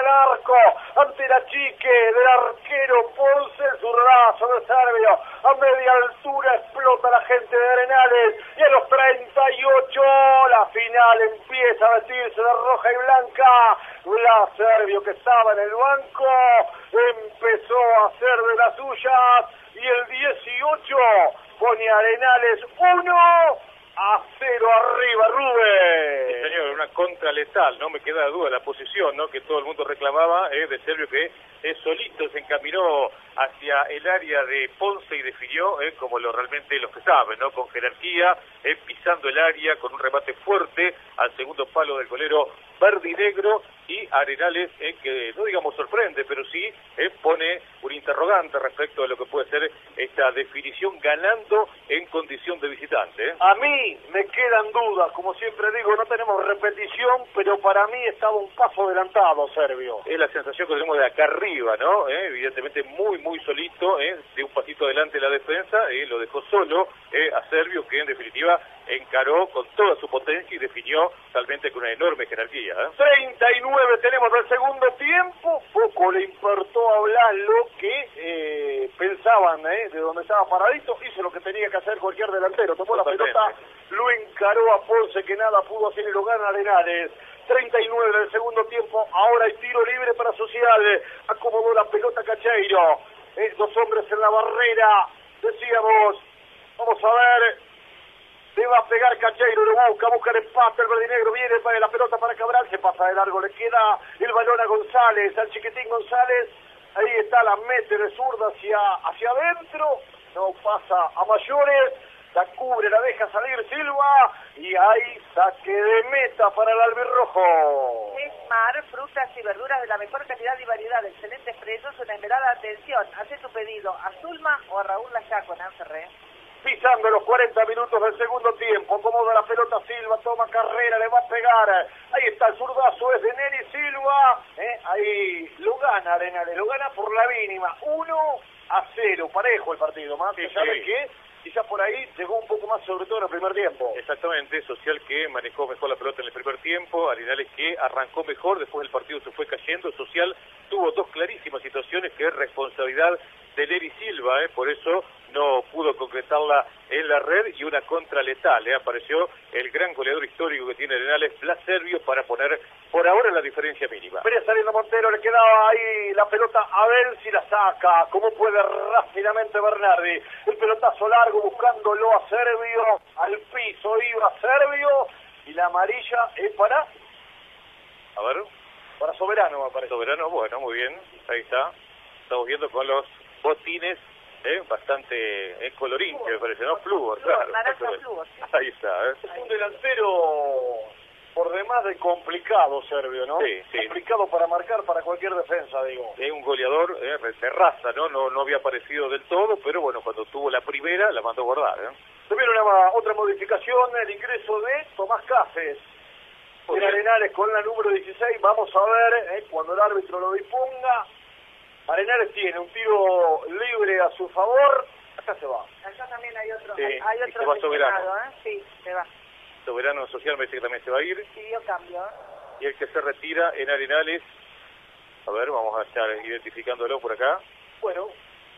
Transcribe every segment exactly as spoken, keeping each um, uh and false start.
al arco, ante la chique del arquero Ponce, el zurdazo de Servio, a media altura explota la gente de Arenales, y a los treinta y ocho la final empieza a vestirse de roja y blanca. La Servio, que estaba en el banco, empezó a hacer de las suyas, y el dieciocho pone a Arenales uno a cero arriba, Rubén. Sí, señor, una contra letal, no me queda duda la posición, ¿no?, que todo el mundo reclamaba, eh, de Servio, que eh, solito se encaminó hacia el área de Ponce y definió, eh, como lo realmente los que saben, ¿no?, con jerarquía, eh, pisando el área, con un remate fuerte al segundo palo del golero verde y negro, y Arenales, eh, que no digamos sorprende, pero sí eh, pone un interrogante respecto de lo que puede ser esta definición, ganando en condición de visitante. ¿eh? A mí me quedan dudas, como siempre digo, no tenemos repetición, pero para mí estaba un paso adelantado Servio. Es la sensación que tenemos de acá arriba, ¿no? ¿Eh? Evidentemente muy, muy solito, ¿eh? de un pasito adelante la defensa, ¿eh? lo dejó solo ¿eh? a Servio, que en definitiva encaró con toda su potencia y definió realmente con una enorme jerarquía. ¿eh? treinta y nueve tenemos del segundo tiempo, poco le importó a Blas lo que eh, pensaban ¿eh? de donde estaba paradito, hizo lo que tenía que hacer cualquier delantero, tomó Totalmente. la pelota, lo encaró a Ponce, que nada pudo hacer y lo gana Arenales. treinta y nueve del segundo tiempo, ahora hay tiro libre para Social, acomodó la pelota Cacheiro, eh, dos hombres en la barrera, decíamos, vamos a ver, le va a pegar Cacheiro, lo busca, busca el empate, el verdinegro viene para la pelota para Cabral, se pasa de largo, le queda el balón a González, al chiquitín González, ahí está, la mete de zurda hacia, hacia adentro, no pasa a mayores, la cubre, la deja salir Silva, y ahí saque de meta para el albirrojo. Esmar, frutas y verduras de la mejor calidad y variedad, excelentes precios, una esmerada atención. Hace tu pedido a Zulma o a Raúl Lachaco en Anferré. Pisando los cuarenta minutos del segundo tiempo, acomoda la pelota Silva, toma carrera, le va a pegar, ahí está el zurdazo, es de Neri Silva, ¿eh? ahí lo gana Arenales, lo gana por la mínima, uno a cero, parejo el partido, más que Sí, sabe sí. que quizás por ahí llegó un poco más, sobre todo en el primer tiempo. Exactamente, Social que manejó mejor la pelota en el primer tiempo, Arenales que arrancó mejor, después el partido se fue cayendo, Social tuvo dos clarísimas situaciones que es responsabilidad de Neri Silva, ¿eh? por eso no pudo concretarla en la red, y una contra letal, ¿eh? apareció el gran goleador histórico que tiene Arenales, Blas Servio, para poner por ahora la diferencia mínima. Venía saliendo Montero, le quedaba ahí la pelota, a ver si la saca, cómo puede rápidamente Bernardi, el pelotazo largo buscándolo a Servio, al piso iba Servio, y la amarilla es para, A ver, para Soberano, me parece. Soberano, bueno, muy bien, ahí está, estamos viendo con los botines, ¿eh? bastante eh, colorín, que me parece, ¿no? Flúor, Flúor, claro. naranja exactamente. flúor, sí. Ahí está, ¿eh? Es un delantero por demás de complicado, Servio, ¿no? Sí, sí. Complicado para marcar para cualquier defensa, digo. Es un goleador eh, de raza, ¿no? ¿no? No había aparecido del todo, pero bueno, cuando tuvo la primera, la mandó a guardar, ¿eh? Se viene una, otra modificación, el ingreso de Tomás Cáceres. En Arenales con la número dieciséis, vamos a ver eh, cuando el árbitro lo disponga. Arenales tiene un tiro libre a su favor, acá se va. Acá también hay otro, Sí, hay, hay y otro se va Soberano. lesionado, ¿eh? Sí, se va. Soberano Social me dice que también se va a ir, Sí, yo cambio, ¿eh? y el que se retira en Arenales, a ver, vamos a estar identificándolo por acá. Bueno,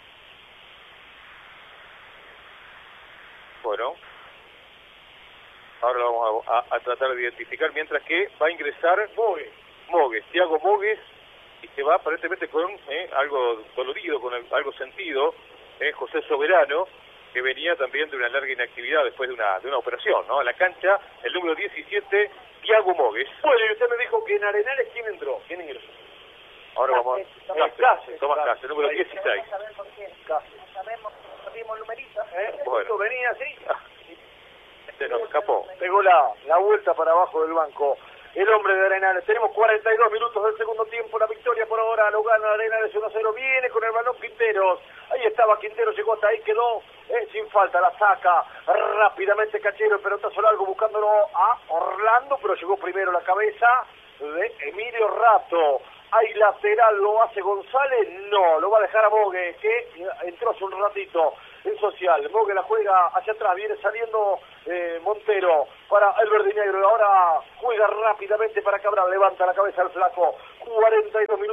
Bueno, ahora lo vamos a, a- a tratar de identificar, mientras que va a ingresar Mogue. Mogues, Thiago Mogues, y se va aparentemente con eh, algo dolorido, con el- algo sentido, eh, José Soberano, que venía también de una larga inactividad después de una de una operación, ¿no? A la cancha, el número diecisiete, Thiago Mogues. Bueno, y usted me dijo que en Arenales, ¿quién entró? ¿Quién ingresó? Ahora vamos a... Tomás Cáceres, Cáceres. Tomás Cáceres, número Ahí. dieciséis. Vamos a ver por qué. Cáceres. No sabemos, no vimos numerito. ¿Eh? Bueno. Esto venía así, Se nos escapó. pegó la, la vuelta para abajo del banco. El hombre de Arenales. Tenemos cuarenta y dos minutos del segundo tiempo. La victoria por ahora lo gana Arenales uno a cero. Viene con el balón Quinteros. Ahí estaba Quinteros, llegó hasta ahí, quedó eh, sin falta. La saca rápidamente Cachero. El pelotazo largo buscándolo a Orlando, pero llegó primero la cabeza de Emilio Rato. Hay lateral, lo hace González. No, lo va a dejar a Mogue, que entró hace un ratito en Social. Mogue la juega hacia atrás, viene saliendo eh, Montero para el verde y negro. Ahora juega rápidamente para Cabral, levanta la cabeza al flaco. cuarenta y dos minutos.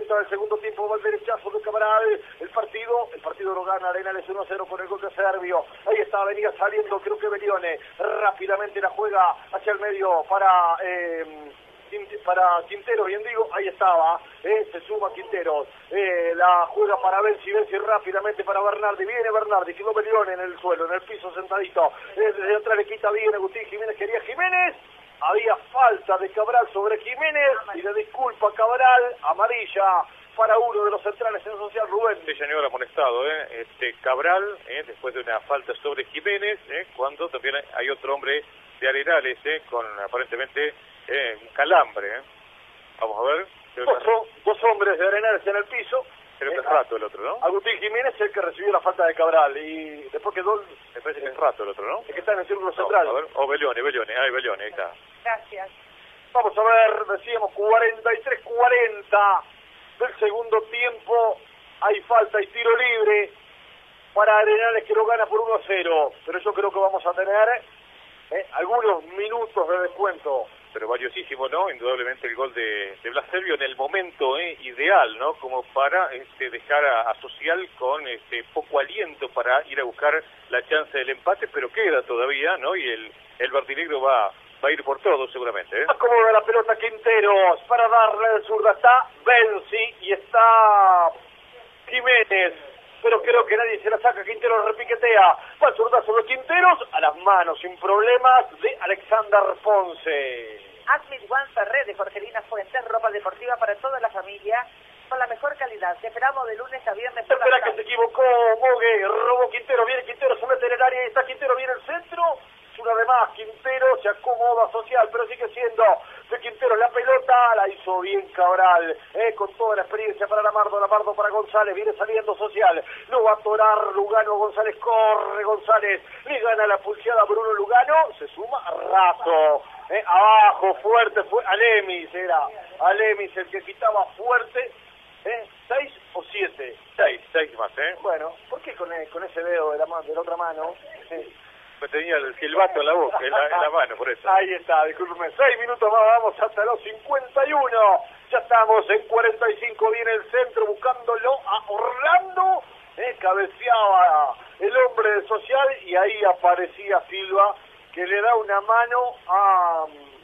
cuarenta del segundo tiempo va el derechazo de Cabral. El partido, el partido lo gana Arenales uno a cero con el gol de Servio. Ahí está, venía saliendo, creo que Belione. Rápidamente la juega hacia el medio para... Eh, para Quintero, bien digo, ahí estaba, eh, se suma Quinteros, eh, la juega para Benzi, Benzi rápidamente para Bernardi, viene Bernardi, quedó Belione en el suelo, en el piso sentadito, eh, desde atrás le quita bien Agustín Jiménez, quería Jiménez, había falta de Cabral sobre Jiménez, y le disculpa Cabral, amarilla para uno de los centrales en social, Rubén. Sí, señor, amonestado, eh, este Cabral, eh, después de una falta sobre Jiménez, eh, cuando también hay otro hombre de Arenales, eh, con aparentemente eh, un calambre, eh. Vamos a ver. Dos, dos hombres de Arenales en el piso. Creo que es Rato el otro, ¿no? Agustín Jiménez es el que recibió la falta de Cabral, y después quedó... Me parece que es Rato el otro, ¿no? El que está en el círculo central. No, a ver, o oh, Belione, Belione, ay, Belione, ahí está. Gracias. Vamos a ver, decíamos cuarenta y tres cuarenta del segundo tiempo, hay falta y tiro libre para Arenales, que lo gana por uno a cero, pero yo creo que vamos a tener eh, algunos minutos de descuento. Pero valiosísimo, ¿no? Indudablemente el gol de, de Blas Servio en el momento eh, ideal, ¿no? Como para este, dejar a, a Social con este, poco aliento para ir a buscar la chance del empate, pero queda todavía, ¿no? Y el, el verdinegro va, va a ir por todo seguramente, ¿eh? Acomoda la pelota Quinteros para darle de zurda, está Benzi y está Jiménez, pero creo que nadie se la saca, Quinteros repiquetea, va el zurdazo de Quinteros, a las manos sin problemas de Alexander Ponce. Admit One Ferrer de Jorgelina Fuentes, ropa deportiva para toda la familia, con la mejor calidad. Te esperamos de lunes a viernes. Espera que se equivocó Mogue, robó Quintero, viene Quintero, se mete en el área, y está Quintero, viene el centro, es una de más, Quintero se acomoda Social, pero sigue siendo de Quintero la pelota, la hizo bien Cabral, eh, con toda la experiencia para Lamardo, Lamardo para González, viene saliendo Social, lo va a atorar Lugano, González corre, González, le gana la pulseada Bruno Lugano, se suma Rato, eh, abajo, fuerte, fue Alemis, era Alemis el que quitaba fuerte, eh, seis o siete, seis, seis más, eh. Bueno, ¿por qué con, con ese dedo de la, de la otra mano? Eh, Me tenía el silbato en la boca, en la, en la mano, por eso. Ahí está, discúlpeme. Seis minutos más, vamos hasta los cincuenta y uno. Ya estamos en cuarenta y cinco, viene el centro buscándolo a Orlando. Eh, cabeceaba el hombre de Social y ahí aparecía Silva, que le da una mano a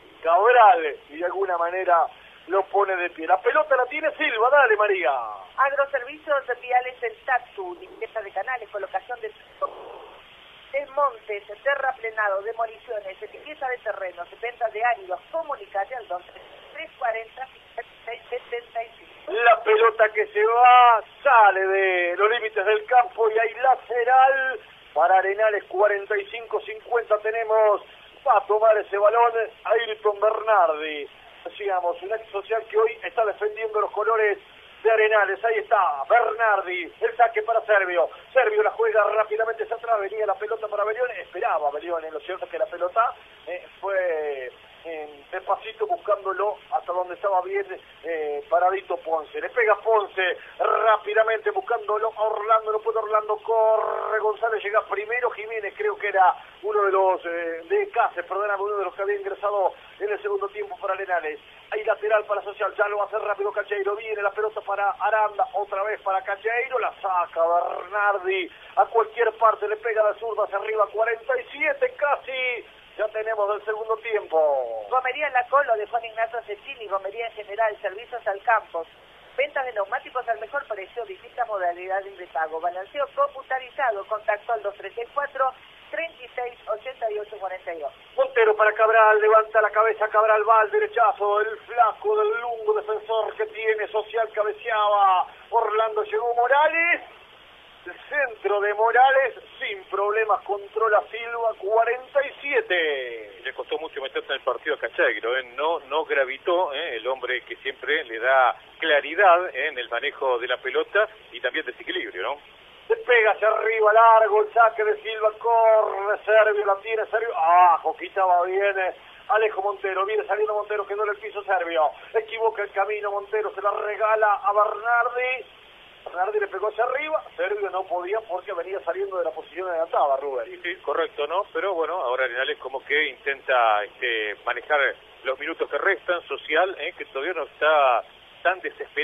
Cabral y de alguna manera lo pone de pie. La pelota la tiene Silva, dale María. Agroservicios viales El Tatu, limpieza de canales, colocación de desmontes, terraplenado, demoliciones, limpieza de terrenos, venta de áridos, comunicate al dos tres cuarenta seis setenta y cinco. La pelota que se va, sale de los límites del campo y hay lateral para Arenales. Cuarenta y cinco cincuenta tenemos, va a tomar ese balón Ayrton Bernardi. Decíamos, un ex Social que hoy está defendiendo los colores de Arenales. Ahí está Bernardi, el saque para Servio, Servio la juega rápidamente hacia atrás, venía la pelota para Belione, esperaba Belione, lo cierto es que la pelota eh, fue eh, despacito buscándolo hasta donde estaba bien eh, paradito Ponce, le pega Ponce rápidamente buscándolo a Orlando, no puede Orlando, corre González, llega primero Jiménez, creo que era uno de los eh, de Cáceres, perdóname, uno de los que había ingresado en el segundo tiempo para Arenales. Hay lateral para Social, ya lo va a hacer rápido Cacheiro, viene la pelota para Aranda, otra vez para Cacheiro, la saca Bernardi, a cualquier parte le pega de zurda hacia arriba, cuarenta y siete casi, ya tenemos del segundo tiempo. Gomería La Colo de Juan Ignacio Cecchini, gomería en general, servicios al campo, ventas de neumáticos al mejor precio, distintas modalidades de pago, balanceo computarizado, contacto al dos tres cuatro, treinta y seis, ochenta y ocho, cuarenta y dos. Montero para Cabral, levanta la cabeza, Cabral va al derechazo, el flaco del lungo defensor que tiene Social, cabeceaba, Orlando, llegó Morales, el centro de Morales, sin problemas, controla Silva, cuarenta y siete. Le costó mucho meterse en el partido a Cacheiro, ¿eh? no, no gravitó, ¿eh? El hombre que siempre le da claridad ¿eh? en el manejo de la pelota y también desequilibrio, ¿no? Se pega hacia arriba, largo, el saque de Silva, corre Servio, la tiene Servio, ah, Coquita va bien, Alejo Montero, viene saliendo Montero, quedó en el piso Servio, equivoca el camino Montero, se la regala a Bernardi, Bernardi le pegó hacia arriba, Servio no podía porque venía saliendo de la posición de Nataba, Rubén. Sí, sí, correcto, ¿no? Pero bueno, ahora Arenales como que intenta este, manejar los minutos que restan, Social, ¿eh? que todavía no está tan desesperado.